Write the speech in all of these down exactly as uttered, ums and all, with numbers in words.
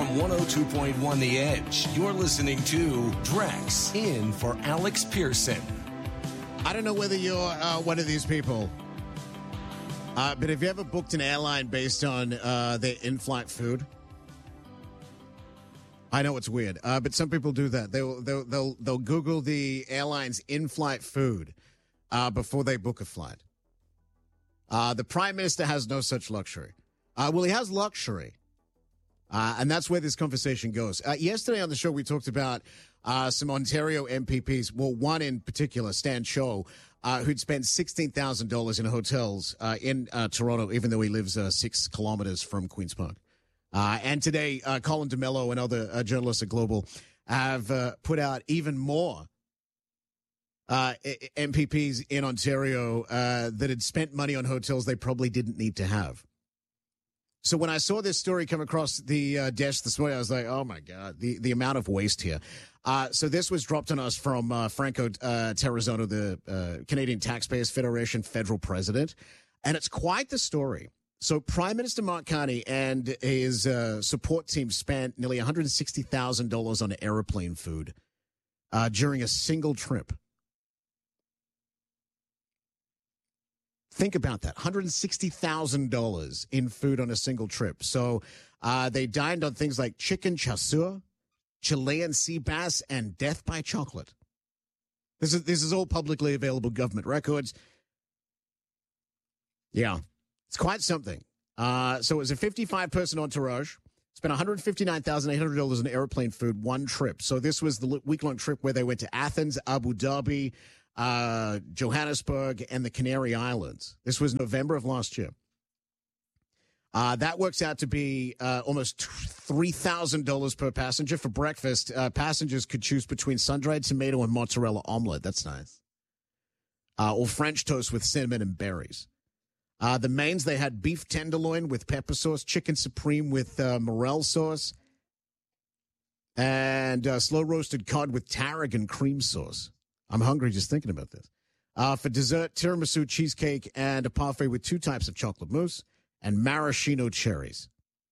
From one oh two point one The Edge, you're listening to Drex, in for Alex Pearson. I don't know whether you're uh, one of these people, uh, but have you ever booked an airline based on uh, their in-flight food? I know it's weird, uh, but some people do that. They'll they'll they'll, they'll Google the airline's in-flight food uh, before they book a flight. Uh, the Prime Minister has no such luxury. Uh, well, he has luxury. Uh, and that's where this conversation goes. Uh, yesterday on the show, we talked about uh, some Ontario M P Ps. Well, one in particular, Stan Cho, uh, who'd spent sixteen thousand dollars in hotels uh, in uh, Toronto, even though he lives uh, six kilometers from Queen's Park. Uh, and today, uh, Colin DeMello and other uh, journalists at Global have uh, put out even more uh, M P Ps in Ontario uh, that had spent money on hotels they probably didn't need to have. So when I saw this story come across the uh, desk this morning, I was like, oh, my God, the, the amount of waste here. Uh, so this was dropped on us from uh, Franco uh, Terrazono, the uh, Canadian Taxpayers Federation federal president. And it's quite the story. So Prime Minister Mark Carney and his uh, support team spent nearly one hundred sixty thousand dollars on airplane food uh, during a single trip. Think about that, one hundred sixty thousand dollars in food on a single trip. So uh, they dined on things like chicken chasseur, Chilean sea bass, and death by chocolate. This is this is all publicly available government records. Yeah, it's quite something. Uh, so it was a fifty-five person entourage. Spent one hundred fifty-nine thousand eight hundred dollars on airplane food, one trip. So this was the week-long trip where they went to Athens, Abu Dhabi, Uh, Johannesburg, and the Canary Islands. This was November of last year. Uh, that works out to be uh, almost three thousand dollars per passenger. For breakfast, uh, passengers could choose between sun-dried tomato and mozzarella omelet. That's nice. Uh, or French toast with cinnamon and berries. Uh, the mains, they had beef tenderloin with pepper sauce, chicken supreme with uh, morel sauce, and uh, slow-roasted cod with tarragon cream sauce. I'm hungry just thinking about this. Uh, for dessert, tiramisu cheesecake and a parfait with two types of chocolate mousse and maraschino cherries.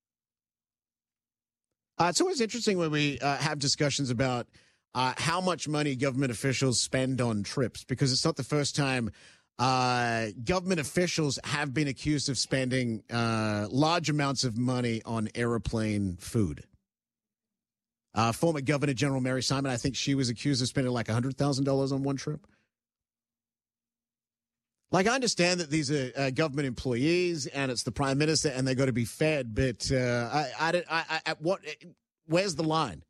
Uh, it's always interesting when we uh, have discussions about uh, how much money government officials spend on trips, because it's not the first time uh, government officials have been accused of spending uh, large amounts of money on airplane food. Uh, former Governor General Mary Simon, I think she was accused of spending like one hundred thousand dollars on one trip. Like, I understand that these are uh, government employees and it's the prime minister and they got to be fed, but uh, I, I, I, I, at what, where's the line?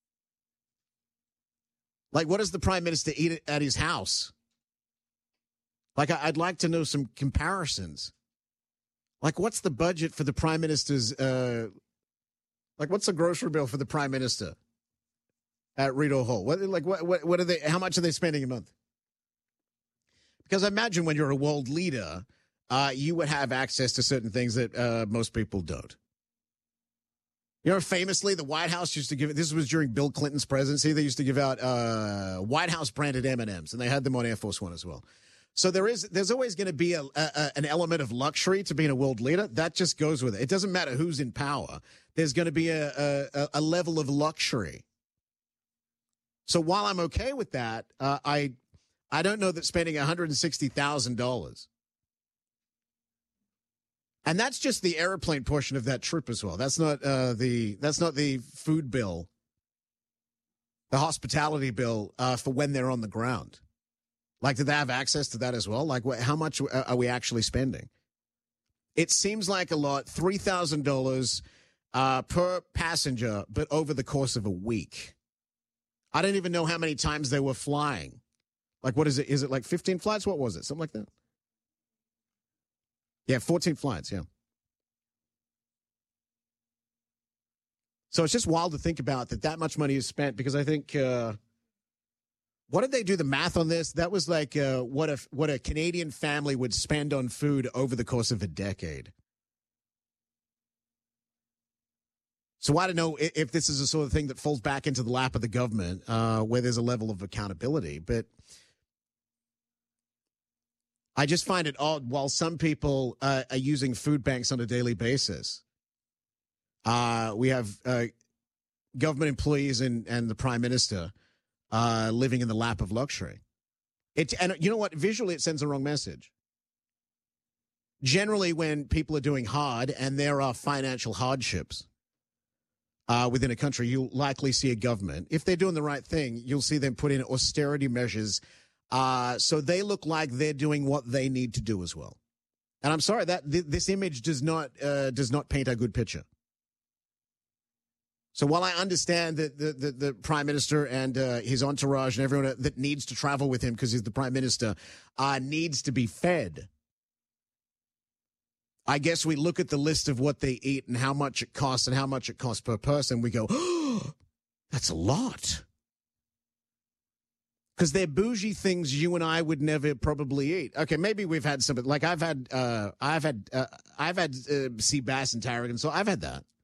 Like, what does the prime minister eat at his house? Like, I'd like to know some comparisons. Like, what's the budget for the prime minister's, uh, like, what's the grocery bill for the prime minister at Rideau Hall? What, like, what, what, what are they, how much are they spending a month? Because I imagine when you're a world leader, uh, you would have access to certain things that uh, most people don't. You know, famously, the White House used to give, this was during Bill Clinton's presidency, they used to give out uh, White House branded M and M's, and they had them on Air Force One as well. So there is, there's always going to be a, a, an element of luxury to being a world leader. That just goes with it. It doesn't matter who's in power. There's going to be a, a, a level of luxury. So while I'm okay with that, uh, I, I don't know that spending one hundred sixty thousand dollars. And that's just the airplane portion of that trip as well. That's not, uh, the, that's not the food bill, the hospitality bill, uh, for when they're on the ground. Like, do they have access to that as well? Like, what, how much are we actually spending? It seems like a lot, three thousand dollars uh, per passenger, but over the course of a week. I don't even know how many times they were flying. Like, what is it? Is it like fifteen flights? What was it? Something like that? Yeah, fourteen flights, yeah. So it's just wild to think about that that much money is spent, because I think... Uh, What did they do the math on this? That was like uh, what a what a Canadian family would spend on food over the course of a decade. So I don't know if this is the sort of thing that falls back into the lap of the government, uh, where there's a level of accountability. But I just find it odd, while some people uh, are using food banks on a daily basis. Uh, we have uh, government employees and, and the prime minister uh, living in the lap of luxury. It, and you know what? Visually, it sends the wrong message. Generally, when people are doing hard and there are financial hardships uh, within a country, you'll likely see a government. If they're doing the right thing, you'll see them put in austerity measures uh, so they look like they're doing what they need to do as well. And I'm sorry that th- this image does not uh, does not paint a good picture. So while I understand that the, the, the prime minister and uh, his entourage and everyone that needs to travel with him because he's the prime minister uh, needs to be fed, I guess we look at the list of what they eat and how much it costs and how much it costs per person. We go, oh, that's a lot. Because they're bougie things you and I would never probably eat. Okay, maybe we've had some, like I've had, uh, I've had, uh, I've had uh, sea bass and tarragon, so I've had that.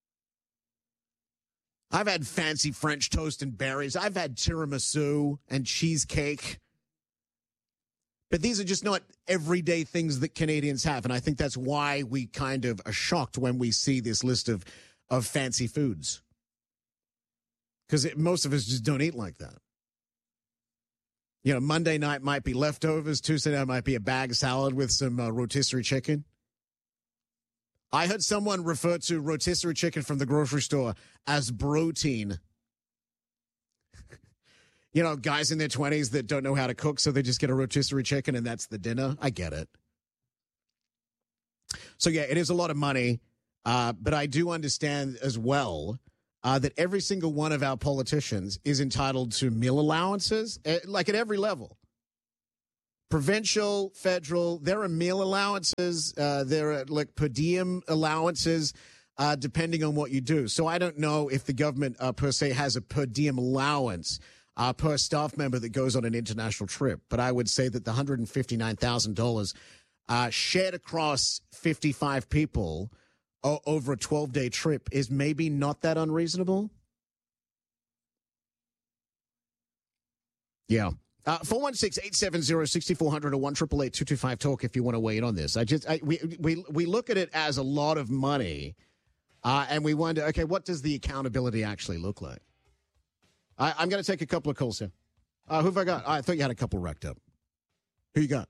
I've had fancy French toast and berries. I've had tiramisu and cheesecake. But these are just not everyday things that Canadians have. And I think that's why we kind of are shocked when we see this list of, of fancy foods. Because most of us just don't eat like that. You know, Monday night might be leftovers. Tuesday night might be a bag salad with some uh, rotisserie chicken. I heard someone refer to rotisserie chicken from the grocery store as protein. You know, guys in their twenties that don't know how to cook, so they just get a rotisserie chicken and that's the dinner. I get it. So, yeah, it is a lot of money, uh, but I do understand as well uh, that every single one of our politicians is entitled to meal allowances, uh, like at every level. Provincial, federal, there are meal allowances, uh, there are like per diem allowances, uh, depending on what you do. So I don't know if the government uh, per se has a per diem allowance uh, per staff member that goes on an international trip. But I would say that the one hundred fifty-nine thousand dollars uh, shared across fifty-five people o- over a twelve-day trip is maybe not that unreasonable. Yeah. Uh, four one six, eight seven zero, six four zero zero or one eight eight eight, two two five, talk if you want to weigh in on this. I just I, we, we we look at it as a lot of money, uh, and we wonder, okay, what does the accountability actually look like? I, I'm going to take a couple of calls here. Uh, who have I got? I thought you had a couple racked up. Who you got?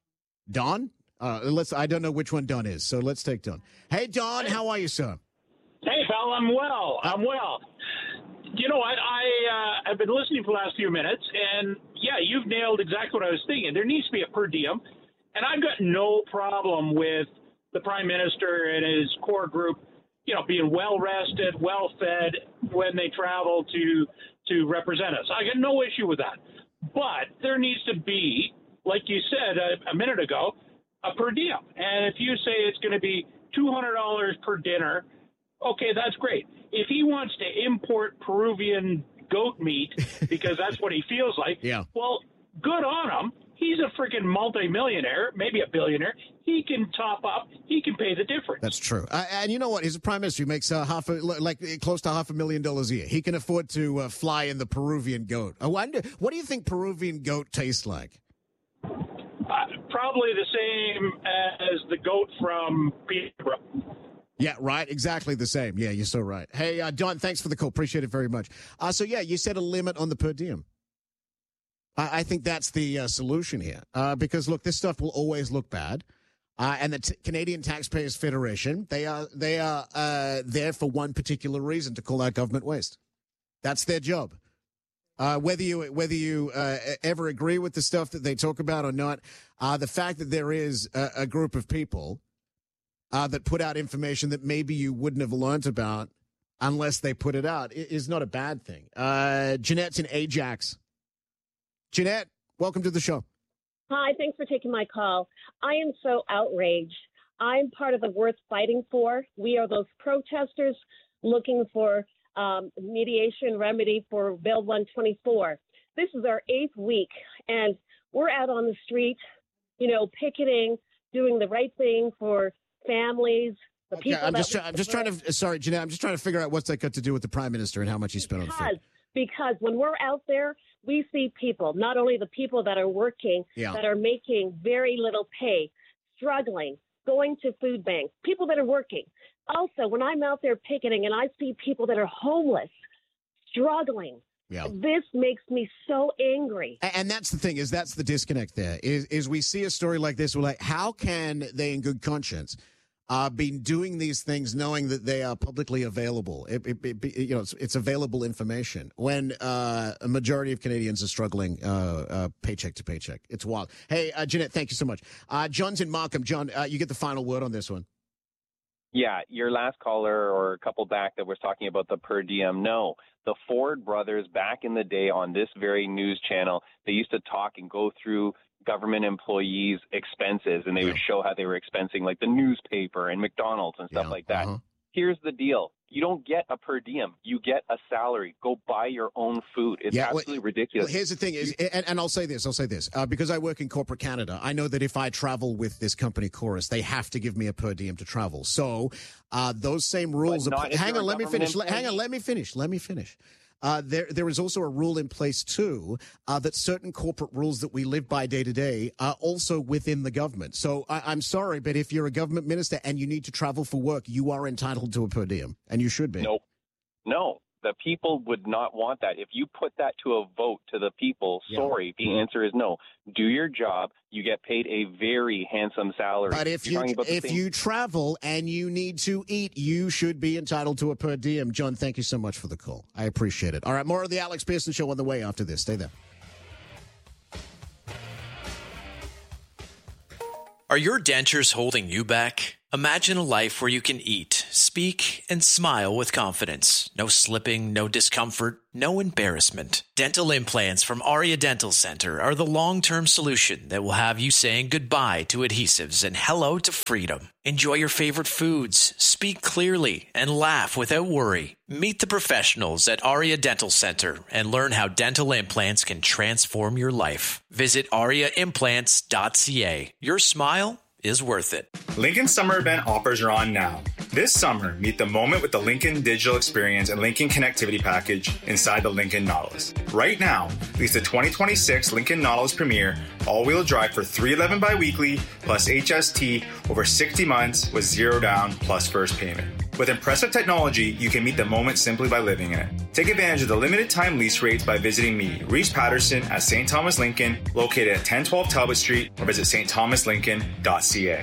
Don? Uh, let's. I don't know which one Don is, so let's take Don. Hey, Don, how are you, sir? Hey, pal, I'm well. I'm well. You know what? I uh, have been listening for the last few minutes, and yeah, you've nailed exactly what I was thinking. There needs to be a per diem, and I've got no problem with the Prime Minister and his core group, you know, being well rested, well fed when they travel to to represent us. I got no issue with that, but there needs to be, like you said a, a minute ago, a per diem. And if you say it's going to be two hundred dollars per dinner, okay, that's great. If he wants to import Peruvian goat meat because that's what he feels like, yeah. well, good on him. He's a freaking multimillionaire, maybe a billionaire. He can top up. He can pay the difference. That's true. Uh, and you know what? He's a prime minister. He makes uh, half a, like close to half a million dollars a year. He can afford to uh, fly in the Peruvian goat. I wonder, what do you think Peruvian goat tastes like? Uh, probably the same as the goat from Peterborough. Yeah, right. Exactly the same. Yeah, you're so right. Hey, uh, Don, thanks for the call. Appreciate it very much. Uh, so, yeah, you set a limit on the per diem. I, I think that's the uh, solution here. Uh, because, look, this stuff will always look bad. Uh, and the T- Canadian Taxpayers Federation, they are they are uh, there for one particular reason, to call out government waste. That's their job. Uh, whether you whether you uh, ever agree with the stuff that they talk about or not, uh, the fact that there is a, a group of people Uh, that put out information that maybe you wouldn't have learned about unless they put it out is not a bad thing. Uh, Jeanette's in Ajax. Jeanette, welcome to the show. Hi, thanks for taking my call. I am so outraged. I'm part of the Worth Fighting For. We are those protesters looking for um, mediation remedy for Bill one twenty-four. This is our eighth week, and we're out on the street, you know, picketing, doing the right thing for families, the okay, people. I'm that just, try, I'm just trying to. Sorry, Jeanette. I'm just trying to figure out what's that got to do with the prime minister and how much he spent because, on food. Because when we're out there, we see people. Not only the people that are working, yeah. that are making very little pay, struggling, going to food banks. People that are working. Also, when I'm out there picketing and I see people that are homeless, struggling. Yeah. This makes me so angry. And that's the thing, is that's the disconnect there, is, is we see a story like this, we're like, how can they in good conscience uh, be doing these things knowing that they are publicly available? It, it, it, you know, it's, it's available information when uh, a majority of Canadians are struggling uh, uh, paycheck to paycheck. It's wild. Hey, uh, Jeanette, thank you so much. Uh, John's in Markham. John, uh, you get the final word on this one. Yeah, your last caller or a couple back that was talking about the per diem, no. The Ford brothers back in the day on this very news channel, they used to talk and go through government employees' expenses, and they yeah. would show how they were expensing like the newspaper and McDonald's and stuff yeah. like that. Uh-huh. Here's the deal. You don't get a per diem. You get a salary. Go buy your own food. It's yeah, absolutely well, ridiculous. Well, here's the thing, is, and, and I'll say this, I'll say this. Uh, because I work in corporate Canada, I know that if I travel with this company, Chorus, they have to give me a per diem to travel. So uh, those same rules apply. Hang on, let me finish. Let, hang on, let me finish. Let me finish. Uh, there, there is also a rule in place, too, uh, that certain corporate rules that we live by day to day are also within the government. So I, I'm sorry, but if you're a government minister and you need to travel for work, you are entitled to a per diem, and you should be. Nope. No, the people would not want that. If you put that to a vote to the people, yeah. sorry, the answer is no. Do your job. You get paid a very handsome salary. But if You're you if same- you travel and you need to eat, you should be entitled to a per diem. John, thank you so much for the call. I appreciate it. All right, more of the Alex Pearson Show on the way after this. Stay there. Are your dentures holding you back? Imagine a life where you can eat, speak, and smile with confidence. No slipping, no discomfort, no embarrassment. Dental implants from Aria Dental Center are the long-term solution that will have you saying goodbye to adhesives and hello to freedom. Enjoy your favorite foods, speak clearly, and laugh without worry. Meet the professionals at Aria Dental Center and learn how dental implants can transform your life. Visit aria implants dot c a. Your smile is worth it. Lincoln Summer Event offers are on now. This summer, meet the moment with the Lincoln Digital Experience and Lincoln Connectivity Package inside the Lincoln Nautilus. Right now, lease the twenty twenty-six Lincoln Nautilus Premier all-wheel drive for three hundred eleven dollars bi-weekly plus H S T over sixty months with zero down plus first payment. With impressive technology, you can meet the moment simply by living in it. Take advantage of the limited time lease rates by visiting me, Reese Patterson, at Saint Thomas Lincoln, located at ten twelve Talbot Street, or visit st thomas lincoln dot c a.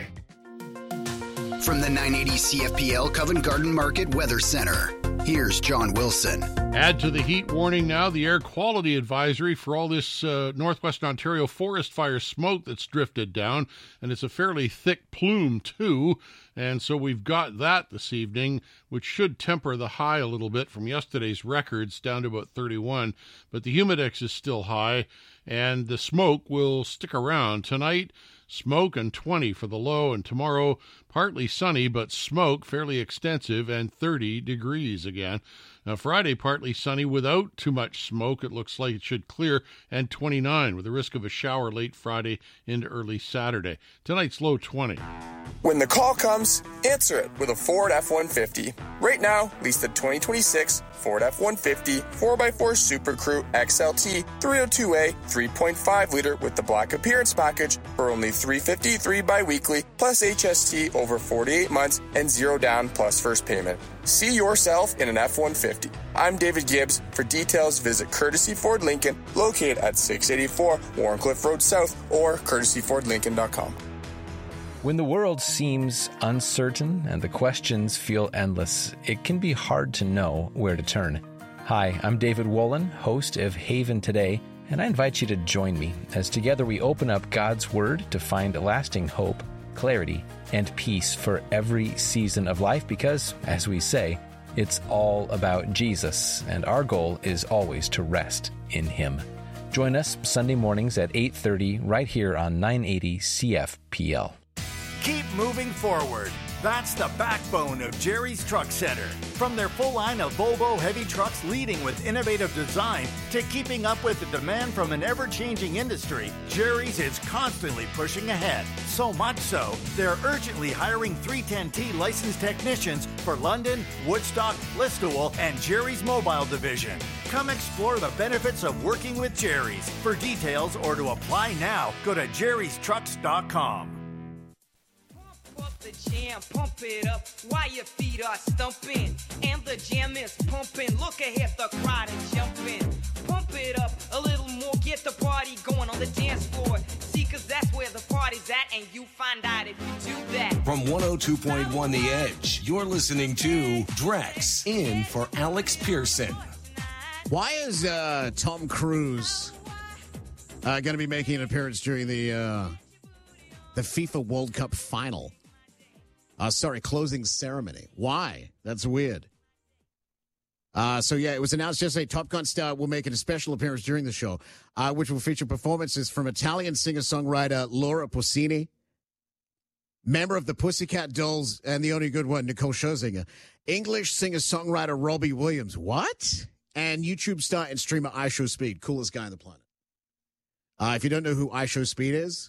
From the nine eighty C F P L Covent Garden Market Weather Center, here's John Wilson. Add to the heat warning now the air quality advisory for all this uh, northwestern Ontario forest fire smoke that's drifted down, and it's a fairly thick plume too, and so we've got that this evening, which should temper the high a little bit from yesterday's records down to about thirty-one, but the humidex is still high, and the smoke will stick around. Tonight, smoke and twenty for the low, and tomorrow partly sunny, but smoke fairly extensive and thirty degrees again. Now Friday, partly sunny without too much smoke. It looks like it should clear, and twenty-nine with the risk of a shower late Friday into early Saturday. Tonight's low twenty. When the call comes, answer it with a Ford F one fifty. Right now, lease the twenty twenty-six Ford F one fifty four by four Super Crew X L T three oh two A three point five liter with the Black Appearance Package for only three hundred fifty-three dollars bi-weekly plus H S T over forty-eight months and zero down plus first payment. See yourself in an F one fifty. I'm David Gibbs. For details, visit Courtesy Ford Lincoln, located at six eighty-four Warncliffe Road South, or courtesy ford lincoln dot com. When the world seems uncertain and the questions feel endless, it can be hard to know where to turn. Hi, I'm David Wolin, host of Haven Today, and I invite you to join me as together we open up God's Word to find lasting hope, clarity, and peace for every season of life because, as we say, it's all about Jesus, and our goal is always to rest in Him. Join us Sunday mornings at eight thirty right here on nine eighty C F P L. Keep moving forward. That's the backbone of Jerry's Truck Center. From their full line of Volvo heavy trucks leading with innovative design to keeping up with the demand from an ever-changing industry, Jerry's is constantly pushing ahead. So much so, they're urgently hiring three ten T licensed technicians for London, Woodstock, Listowel, and Jerry's Mobile Division. Come explore the benefits of working with Jerry's. For details or to apply now, go to jerrys trucks dot com. The jam, pump it up while your feet are stumping, and the the jam is pumping. Look ahead, the crowd is jumping. Pump it up a little more, get the party going on the dance floor. See, cause that's where the party's at, and you find out if you do that. From one oh two point one The Edge, you're listening to Drex in for Alex Pearson. Why is uh, Tom Cruise uh, going to be making an appearance during the uh, the FIFA World Cup final? Uh, sorry, closing ceremony. Why? That's weird. Uh, so, yeah, it was announced yesterday Top Gun star will make a special appearance during the show, uh, which will feature performances from Italian singer-songwriter Laura Pausini, member of the Pussycat Dolls, and the only good one, Nicole Scherzinger, English singer-songwriter Robbie Williams. What? And YouTube star and streamer iShowSpeed, coolest guy on the planet. Uh, if you don't know who iShowSpeed is,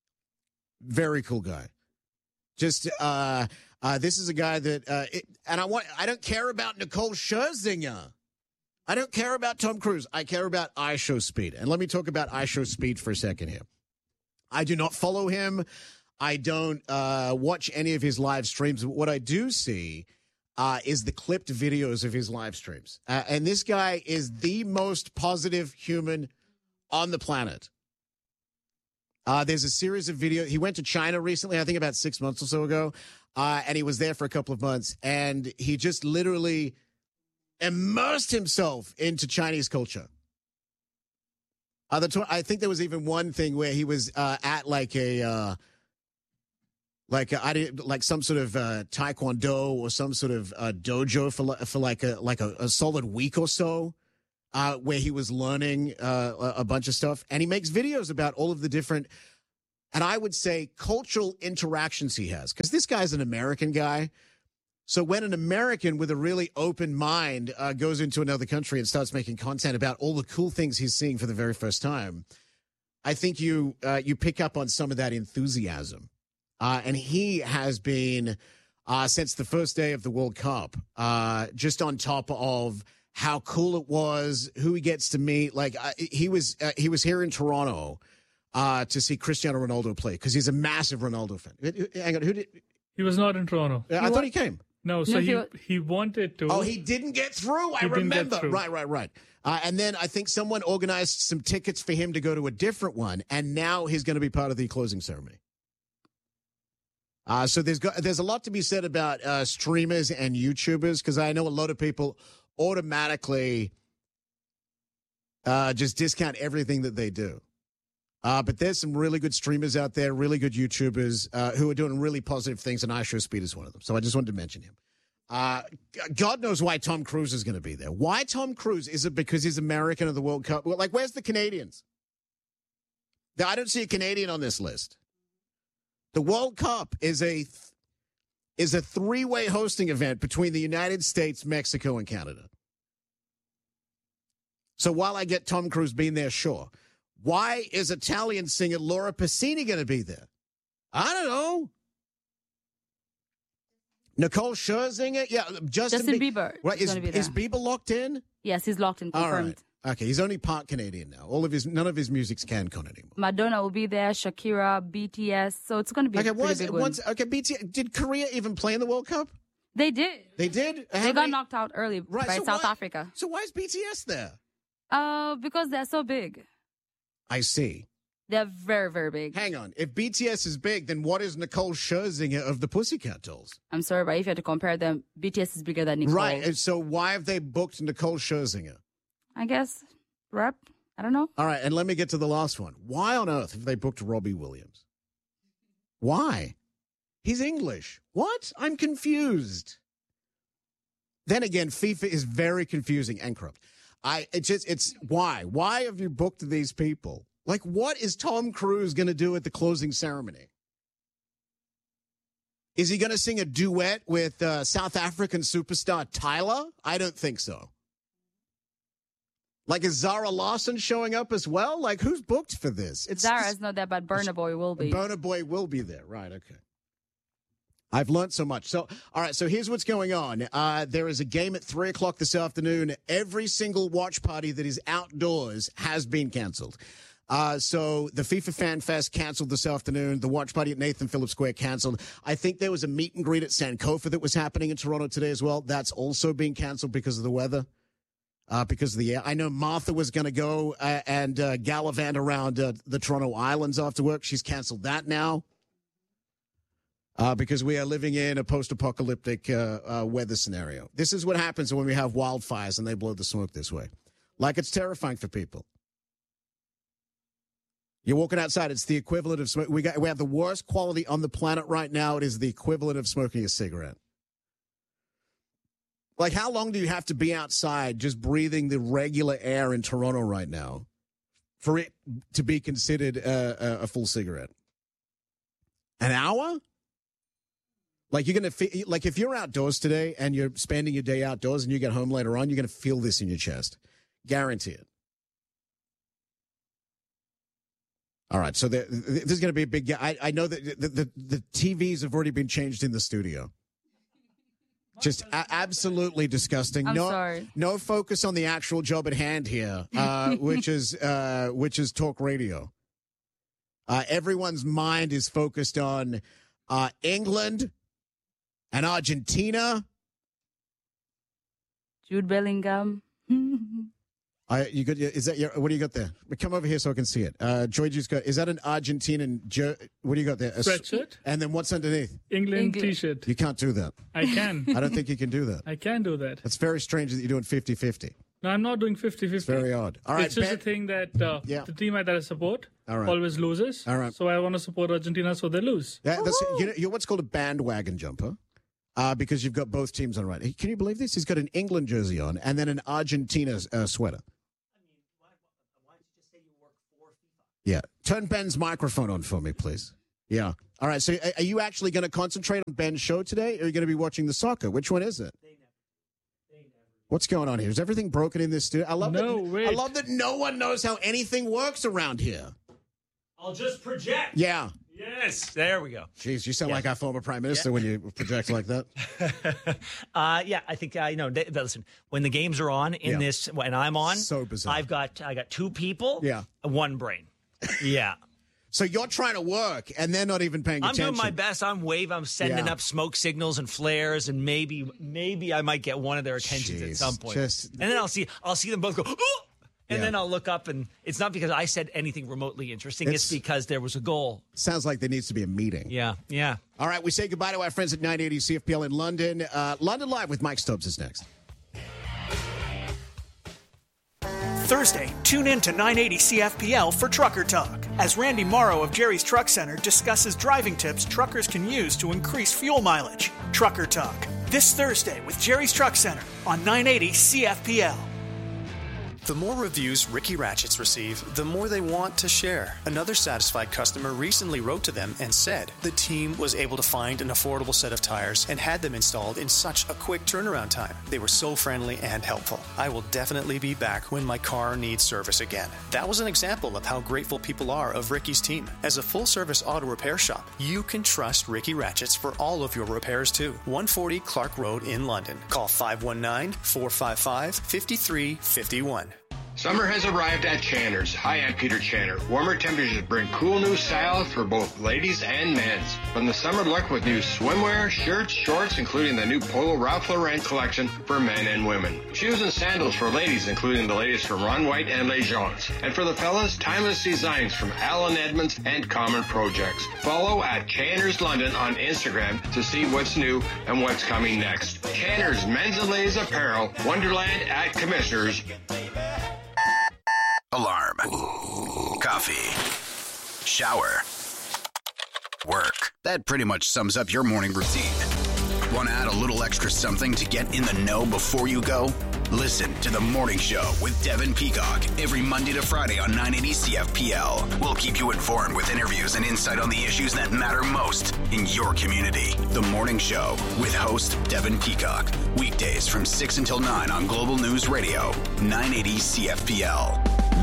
very cool guy. Just, uh, uh, this is a guy that, uh, it, and I want, I don't care about Nicole Scherzinger. I don't care about Tom Cruise. I care about iShowSpeed. And let me talk about iShowSpeed for a second here. I do not follow him. I don't, uh, watch any of his live streams. But what I do see, uh, is the clipped videos of his live streams. Uh, and this guy is the most positive human on the planet. Uh, there's a series of videos. He went to China recently, I think about six months or so ago, uh, and he was there for a couple of months, and he just literally immersed himself into Chinese culture. Uh, the tw- I think there was even one thing where he was uh, at like a, uh, like a, I did, like some sort of uh, taekwondo or some sort of uh, dojo for for like a like a, a solid week or so. Uh, where he was learning uh, a bunch of stuff. And he makes videos about all of the different, and I would say, cultural interactions he has. Because this guy's an American guy. So when an American with a really open mind uh, goes into another country and starts making content about all the cool things he's seeing for the very first time, I think you uh, you pick up on some of that enthusiasm. Uh, and he has been, uh, since the first day of the World Cup, uh, just on top of how cool it was, who he gets to meet. Like uh, he was, uh, he was here in Toronto uh, to see Cristiano Ronaldo play because he's a massive Ronaldo fan. Hang on, who did? He was not in Toronto. Uh, I he thought he came. No, so No, he he wa- he wanted to. Oh, he didn't get through. I He didn't get remember. through. Right, right, right. Uh, and then I think someone organized some tickets for him to go to a different one, and now he's going to be part of the closing ceremony. Uh, so there's got, there's a lot to be said about uh, streamers and YouTubers because I know a lot of people automatically uh, just discount everything that they do. Uh, but there's some really good streamers out there, really good YouTubers uh, who are doing really positive things, and iShowSpeed is one of them. So I just wanted to mention him. Uh, God knows why Tom Cruise is going to be there. Why Tom Cruise? Is it because he's American at the World Cup? Well, like, where's the Canadians? I don't see a Canadian on this list. The World Cup is a is a three-way hosting event between the United States, Mexico, and Canada. So while I get Tom Cruise being there, sure. Why is Italian singer Laura Pausini going to be there? I don't know. Nicole Scherzinger? Yeah, Justin, Justin Be- Bieber Right, is is, gonna be there. is Bieber locked in? Yes, he's locked in, All confirmed. right. Okay, he's only part Canadian now. All of his, none of his music's CanCon anymore. Madonna will be there, Shakira, B T S. So it's going to be Okay, a pretty what's, big one. what's, okay, B T S, did Korea even play in the World Cup? They did. They did? How they got many- knocked out early Right, by so South why- Africa. So why is B T S there? Uh, because they're so big. I see. They're very, very big. Hang on. If B T S is big, then what is Nicole Scherzinger of the Pussycat Dolls? I'm sorry, but if you had to compare them, B T S is bigger than Nicole. Right. And so why have they booked Nicole Scherzinger? I guess. Rep? I don't know. All right. And let me get to the last one. Why on earth have they booked Robbie Williams? Why? He's English. What? I'm confused. Then again, FIFA is very confusing and corrupt. I it just it's why? Why have you booked these people? Like, what is Tom Cruise going to do at the closing ceremony? Is he going to sing a duet with uh, South African superstar Tyler? I don't think so. Like, is Zara Larson showing up as well? Like, who's booked for this? It's Zara's not there, but Burna Boy will be. Burna Boy will be there. Right, okay. I've learned so much. So, all right, so here's what's going on. Uh, there is a game at three o'clock this afternoon. Every single watch party that is outdoors has been canceled. Uh, so the FIFA Fan Fest canceled this afternoon. The watch party at Nathan Phillips Square canceled. I think there was a meet and greet at Sankofa that was happening in Toronto today as well. That's also being canceled because of the weather, uh, because of the air. I know Martha was going to go uh, and uh, gallivant around uh, the Toronto Islands after work. She's canceled that now uh, because we are living in a post-apocalyptic uh, uh, weather scenario. This is what happens when we have wildfires and they blow the smoke this way. Like, it's terrifying for people. You're walking outside. It's the equivalent of smoke. We got. We have the worst quality on the planet right now. It is the equivalent of smoking a cigarette. Like, how long do you have to be outside just breathing the regular air in Toronto right now for it to be considered a, a, a full cigarette? An hour? Like, you're going to like if you're outdoors today and you're spending your day outdoors and you get home later on, you're going to feel this in your chest. Guarantee it. All right, so there, there's going to be a big. I, I know that the, the, the T Vs have already been changed in the studio. Just a- absolutely disgusting. I'm no, sorry. No focus on the actual job at hand here, uh, which is uh, which is talk radio. Uh, everyone's mind is focused on uh, England and Argentina. Jude Bellingham. I, you got, is that your, what do you got there? Come over here so I can see it. Uh, Georgie's got, is that an Argentinian, jer- what do you got there? A Sweatshirt? And then what's underneath? England, England. T-shirt. You can't do that. I can. I don't think you can do that. I can do that. It's very strange that you're doing fifty-fifty. No, I'm not doing fifty-fifty. It's very odd. All right, it's just Ben- a thing that uh, Yeah. the team that I support All right. always loses. All right. So I want to support Argentina so they lose. Yeah, that's, you know, you're what's called a bandwagon jumper. Uh, because you've got both teams on right. Can you believe this? He's got an England jersey on and then an Argentina uh, sweater. Yeah. Turn Ben's microphone on for me, please. Yeah. All right. So are you actually going to concentrate on Ben's show today, or are you going to be watching the soccer? Which one is it? What's going on here? Is everything broken in this studio? I love No, that. wait. I love that no one knows how anything works around here. I'll just project. Yeah. Yes, there we go. Jeez, you sound Yeah. like our former prime minister Yeah. when you project like that. uh, yeah, I think uh, you know. But listen, when the games are on in Yeah. this, when I'm on, So bizarre. I've got I got two people. Yeah. one brain. Yeah. So you're trying to work, and they're not even paying I'm attention. doing my best. I'm wave. I'm sending Yeah. up smoke signals and flares, and maybe, maybe I might get one of their attentions at Jeez, some point. just- and then I'll see, I'll see them both go, oh! And Yeah. then I'll look up, and it's not because I said anything remotely interesting. It's, It's- because there was a goal. Sounds like there needs to be a meeting. Yeah, yeah. All right, we say goodbye to our friends at nine eighty C F P L in London. Uh, London Live with Mike Stubbs is next. Thursday, tune in to nine eighty C F P L for Trucker Talk, as Randy Morrow of Jerry's Truck Center discusses driving tips truckers can use to increase fuel mileage. Trucker Talk, this Thursday with Jerry's Truck Center on nine eighty C F P L. The more reviews Ricky Ratchets receive, the more they want to share. Another satisfied customer recently wrote to them and said the team was able to find an affordable set of tires and had them installed in such a quick turnaround time. They were so friendly and helpful. I will definitely be back when my car needs service again. That was an example of how grateful people are of Ricky's team. As a full-service auto repair shop, you can trust Ricky Ratchets for all of your repairs too. one forty Clark Road in London. Call five one nine, four five five, five three five one. Summer has arrived at Channer's. Hi, I'm Peter Channer. Warmer temperatures bring cool new styles for both ladies and men's. From the summer look with new swimwear, shirts, shorts, including the new Polo Ralph Lauren collection for men and women. Shoes and sandals for ladies, including the latest from Ron White and Les Gens. And for the fellas, timeless designs from Alan Edmonds and Common Projects. Follow at Channer's London on Instagram to see what's new and what's coming next. Channer's Men's and Ladies Apparel, Wonderland at Commissioners. Alarm. Coffee. Shower. Work. That pretty much sums up your morning routine. Want to add a little extra something to get in the know before you go? Listen to The Morning Show with Devin Peacock every Monday to Friday on nine eighty C F P L. We'll keep you informed with interviews and insight on the issues that matter most in your community. The Morning Show with host Devin Peacock. Weekdays from six until nine on Global News Radio, nine eighty C F P L.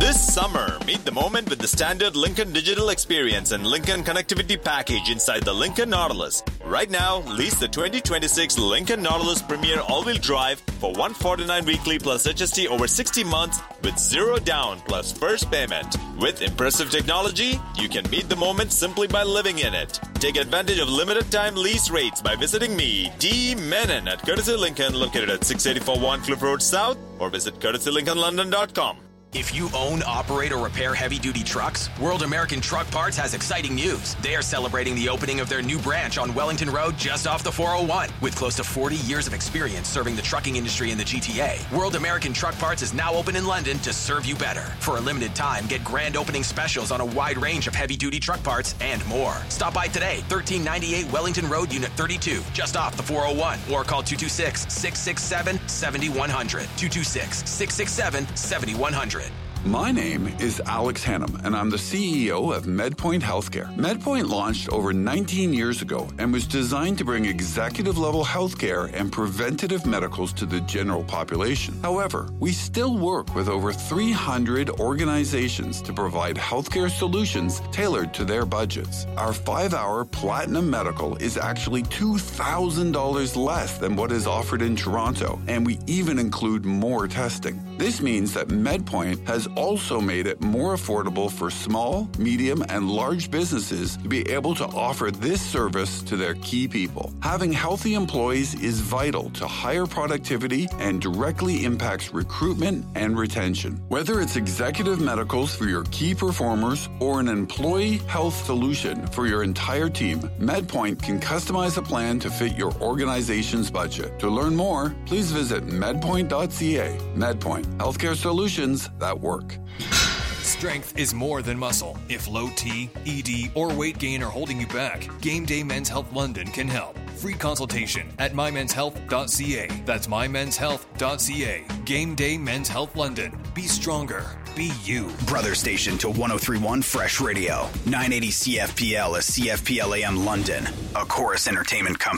This summer, meet the moment with the standard Lincoln Digital Experience and Lincoln Connectivity Package inside the Lincoln Nautilus. Right now, lease the twenty twenty-six Lincoln Nautilus Premier All-Wheel Drive for one hundred forty-nine dollars weekly plus H S T over sixty months with zero down plus first payment. With impressive technology, you can meet the moment simply by living in it. Take advantage of limited time lease rates by visiting me, D. Menon, at Courtesy Lincoln, located at six eighty-four Warncliffe Road South, or visit courtesy lincoln london dot com. If you own, operate, or repair heavy-duty trucks, World American Truck Parts has exciting news. They are celebrating the opening of their new branch on Wellington Road just off the four oh one. With close to forty years of experience serving the trucking industry in the G T A, World American Truck Parts is now open in London to serve you better. For a limited time, get grand opening specials on a wide range of heavy-duty truck parts and more. Stop by today, thirteen ninety-eight Wellington Road, Unit thirty-two, just off the four oh one, or call two two six, six six seven, seven one zero zero, two two six, six six seven, seven one zero zero. My name is Alex Hannum, and I'm the C E O of MedPoint Healthcare. MedPoint launched over nineteen years ago and was designed to bring executive-level healthcare and preventative medicals to the general population. However, we still work with over three hundred organizations to provide healthcare solutions tailored to their budgets. Our five-hour Platinum Medical is actually two thousand dollars less than what is offered in Toronto, and we even include more testing. This means that MedPoint has also made it more affordable for small, medium, and large businesses to be able to offer this service to their key people. Having healthy employees is vital to higher productivity and directly impacts recruitment and retention. Whether it's executive medicals for your key performers or an employee health solution for your entire team, MedPoint can customize a plan to fit your organization's budget. To learn more, please visit medpoint dot c a. MedPoint, healthcare solutions that work. Strength is more than muscle. If low T, E D, or weight gain are holding you back, Game Day Men's Health London can help. Free consultation at my mens health dot c a. That's my mens health dot c a. Game Day Men's Health London. Be stronger. Be you. Brother station to one oh three point one Fresh Radio. nine eighty C F P L is C F P L A M London, a Chorus Entertainment company.